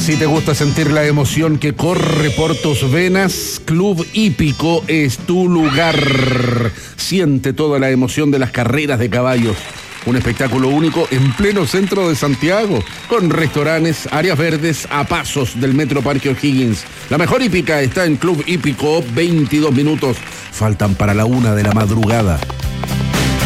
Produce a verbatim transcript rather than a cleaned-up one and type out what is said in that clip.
Si te gusta sentir la emoción que corre por tus venas, Club Hípico es tu lugar. Siente toda la emoción de las carreras de caballos. Un espectáculo único en pleno centro de Santiago, con restaurantes, áreas verdes a pasos del Metro Parque O'Higgins. La mejor hípica está en Club Hípico, veintidós minutos. Faltan para la una de la madrugada.